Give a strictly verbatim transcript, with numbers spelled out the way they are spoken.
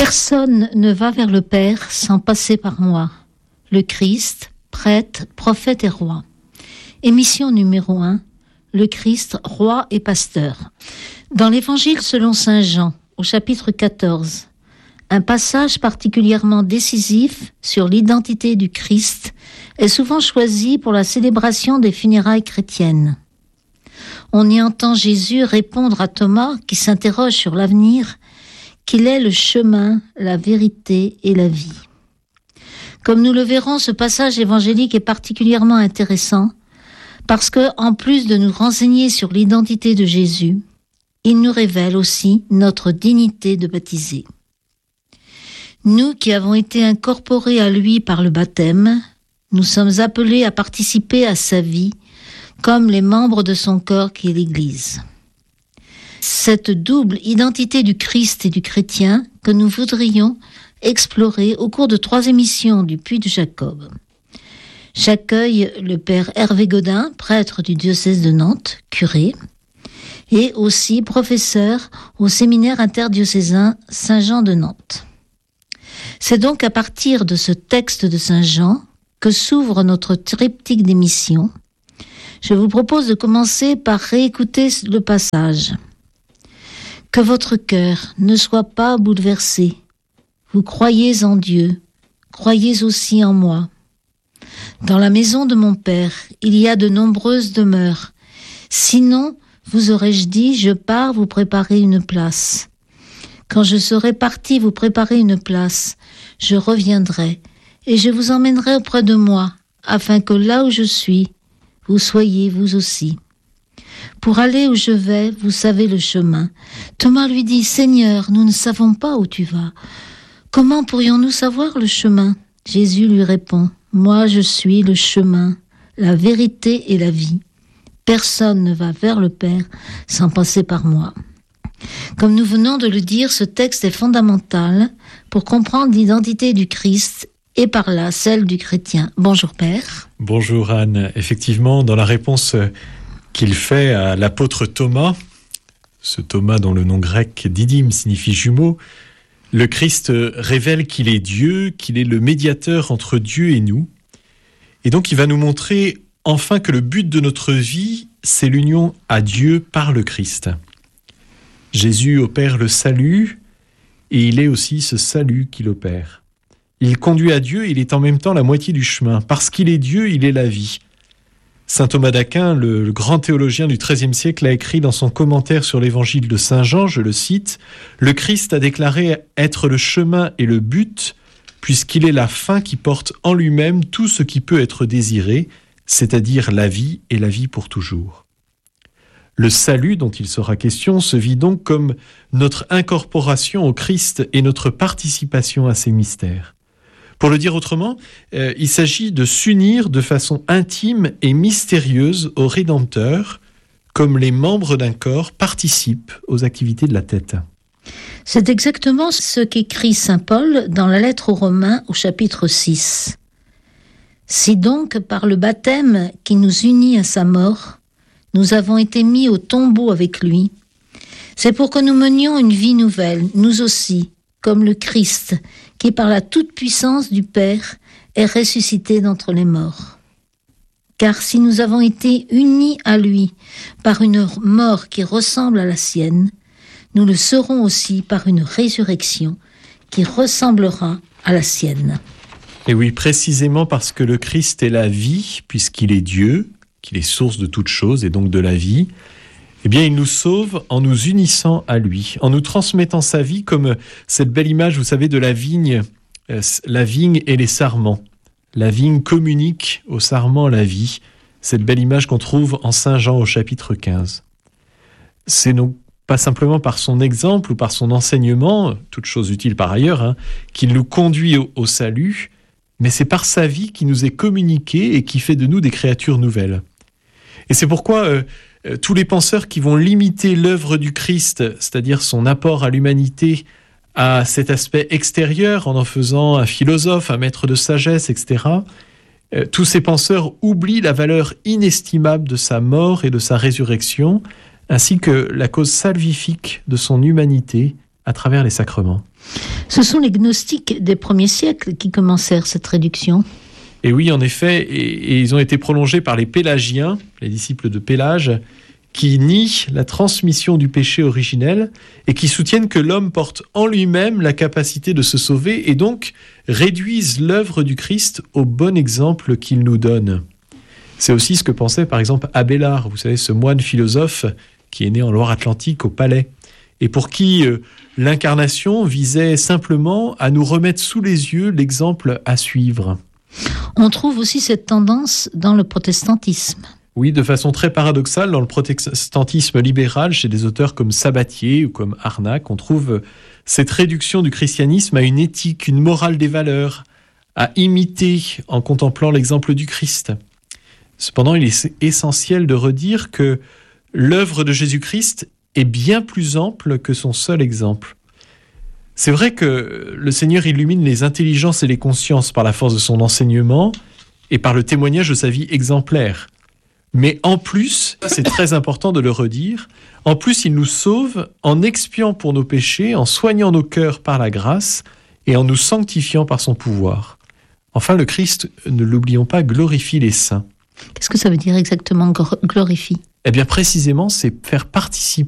Personne ne va vers le Père sans passer par moi. Le Christ, prêtre, prophète et roi. Émission numéro un. Le Christ, roi et pasteur. Dans l'Évangile selon saint Jean, au chapitre quatorze, un passage particulièrement décisif sur l'identité du Christ est souvent choisi pour la célébration des funérailles chrétiennes. On y entend Jésus répondre à Thomas qui s'interroge sur l'avenir, qu'il est le chemin, la vérité et la vie. Comme nous le verrons, ce passage évangélique est particulièrement intéressant parce que, en plus de nous renseigner sur l'identité de Jésus, il nous révèle aussi notre dignité de baptisés. Nous qui avons été incorporés à lui par le baptême, nous sommes appelés à participer à sa vie comme les membres de son corps qui est l'Église. Cette double identité du Christ et du chrétien que nous voudrions explorer au cours de trois émissions du Puy de Jacob. J'accueille le père Hervé Godin, prêtre du diocèse de Nantes, curé, et aussi professeur au séminaire interdiocésain Saint-Jean de Nantes. C'est donc à partir de ce texte de Saint Jean que s'ouvre notre triptyque d'émissions. Je vous propose de commencer par réécouter le passage. Que votre cœur ne soit pas bouleversé. Vous croyez en Dieu, croyez aussi en moi. Dans la maison de mon Père, il y a de nombreuses demeures. Sinon, vous aurais-je dit, je pars vous préparer une place. Quand je serai parti vous préparer une place, je reviendrai et je vous emmènerai auprès de moi, afin que là où je suis, vous soyez vous aussi. Pour aller où je vais, vous savez le chemin. Thomas lui dit, Seigneur, nous ne savons pas où tu vas. Comment pourrions-nous savoir le chemin ? Jésus lui répond, moi je suis le chemin, la vérité et la vie. Personne ne va vers le Père sans passer par moi. Comme nous venons de le dire, ce texte est fondamental pour comprendre l'identité du Christ et par là celle du chrétien. Bonjour Père. Bonjour Anne. Effectivement, dans la réponse qu'il fait à l'apôtre Thomas, ce Thomas dont le nom grec Didyme signifie jumeau, le Christ révèle qu'il est Dieu, qu'il est le médiateur entre Dieu et nous. Et donc il va nous montrer enfin que le but de notre vie, c'est l'union à Dieu par le Christ. Jésus opère le salut et il est aussi ce salut qu'il opère. Il conduit à Dieu, il est en même temps la moitié du chemin. Parce qu'il est Dieu, il est la vie. Saint Thomas d'Aquin, le, le grand théologien du treizième siècle, a écrit dans son commentaire sur l'évangile de Saint Jean, je le cite, « Le Christ a déclaré être le chemin et le but, puisqu'il est la fin qui porte en lui-même tout ce qui peut être désiré, c'est-à-dire la vie et la vie pour toujours. » Le salut dont il sera question se vit donc comme notre incorporation au Christ et notre participation à ses mystères. Pour le dire autrement, euh, il s'agit de s'unir de façon intime et mystérieuse au Rédempteur, comme les membres d'un corps participent aux activités de la tête. C'est exactement ce qu'écrit saint Paul dans la lettre aux Romains au chapitre six. Si donc, par le baptême qui nous unit à sa mort, nous avons été mis au tombeau avec lui, c'est pour que nous menions une vie nouvelle, nous aussi, comme le Christ, qui par la toute-puissance du Père est ressuscité d'entre les morts. Car si nous avons été unis à lui par une mort qui ressemble à la sienne, nous le serons aussi par une résurrection qui ressemblera à la sienne. Et oui, précisément parce que le Christ est la vie, puisqu'il est Dieu, qu'il est source de toutes choses et donc de la vie, eh bien, il nous sauve en nous unissant à lui, en nous transmettant sa vie comme cette belle image, vous savez, de la vigne, euh, la vigne et les sarments. La vigne communique au sarment la vie, cette belle image qu'on trouve en Saint Jean au chapitre quinze. C'est donc pas simplement par son exemple ou par son enseignement, toute chose utile par ailleurs, hein, qu'il nous conduit au, au salut, mais c'est par sa vie qui nous est communiquée et qui fait de nous des créatures nouvelles. Et c'est pourquoi euh, euh, tous les penseurs qui vont limiter l'œuvre du Christ, c'est-à-dire son apport à l'humanité, à cet aspect extérieur, en en faisant un philosophe, un maître de sagesse, et cetera, euh, tous ces penseurs oublient la valeur inestimable de sa mort et de sa résurrection, ainsi que la cause salvifique de son humanité à travers les sacrements. Ce sont les gnostiques des premiers siècles qui commencèrent cette réduction. Et oui, en effet, et, et ils ont été prolongés par les Pélagiens, les disciples de Pélage, qui nient la transmission du péché originel et qui soutiennent que l'homme porte en lui-même la capacité de se sauver et donc réduisent l'œuvre du Christ au bon exemple qu'il nous donne. C'est aussi ce que pensait par exemple Abélard, vous savez, ce moine philosophe qui est né en Loire-Atlantique au Palais et pour qui euh, l'incarnation visait simplement à nous remettre sous les yeux l'exemple à suivre. On trouve aussi cette tendance dans le protestantisme. Oui, de façon très paradoxale, dans le protestantisme libéral, chez des auteurs comme Sabatier ou comme Arnac, on trouve cette réduction du christianisme à une éthique, une morale des valeurs, à imiter en contemplant l'exemple du Christ. Cependant, il est essentiel de redire que l'œuvre de Jésus-Christ est bien plus ample que son seul exemple. C'est vrai que le Seigneur illumine les intelligences et les consciences par la force de son enseignement et par le témoignage de sa vie exemplaire. Mais en plus, c'est très important de le redire, en plus il nous sauve en expiant pour nos péchés, en soignant nos cœurs par la grâce et en nous sanctifiant par son pouvoir. Enfin, le Christ, ne l'oublions pas, glorifie les saints. Qu'est-ce que ça veut dire exactement, glorifie ? Eh bien, précisément, c'est faire participer